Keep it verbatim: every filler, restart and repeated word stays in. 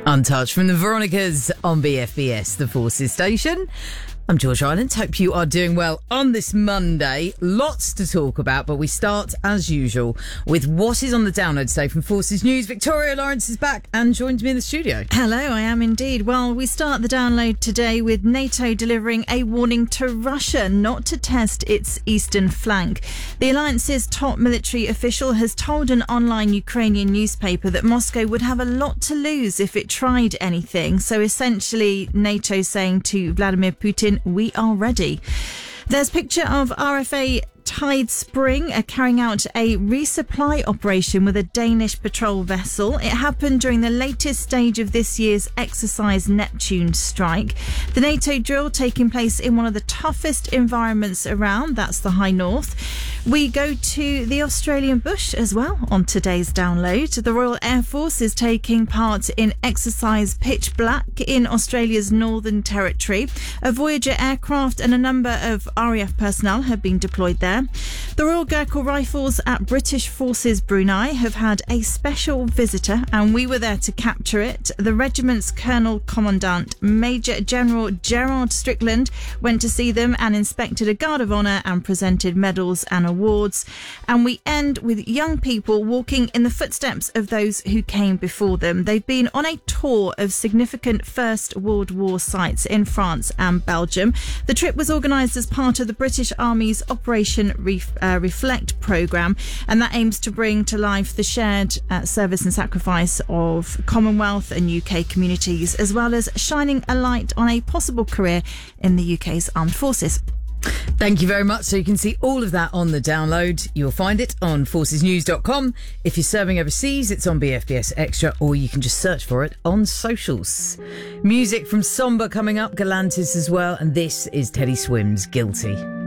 Untouched from the Veronicas on B F B S, the Forces station. I'm George Island. Hope you are doing well on this Monday. Lots to talk about, but we start, as usual, with what is on the download today from Forces News. Victoria Lawrence is back and joins me in the studio. Hello, I am indeed. Well, we start the download today with NATO delivering a warning to Russia not to test its eastern flank. The alliance's top military official has told an online Ukrainian newspaper that Moscow would have a lot to lose if it tried anything. So essentially, NATO saying to Vladimir Putin, we are ready. There's a picture of R F A Tide Spring uh, carrying out a resupply operation with a Danish patrol vessel. It happened during the latest stage of this year's exercise Neptune strike. The NATO drill taking place in one of the toughest environments around, that's the High North. We go to the Australian bush as well on today's download. The Royal Air Force is taking part in exercise Pitch Black in Australia's Northern Territory. A Voyager aircraft and a number of R A F personnel have been deployed there. The Royal Gurkha Rifles at British Forces Brunei have had a special visitor, and we were there to capture it. The regiment's Colonel Commandant Major General Gerard Strickland went to see them and inspected a Guard of Honour and presented medals and awards. And we end with young people walking in the footsteps of those who came before them. They've been on a tour of significant First World War sites in France and Belgium. The trip was organised as part of the British Army's Operation Ref, uh, Reflect programme, and that aims to bring to life the shared uh, service and sacrifice of Commonwealth and U K communities, as well as shining a light on a possible career in the U K's armed forces. Thank you very much. So you can see all of that on the download. You'll find it on forces news dot com. If you're serving overseas, it's on B F B S Extra, or you can just search for it on socials. Music from Somber coming up, Galantis as well, and this is Teddy Swims, Guilty.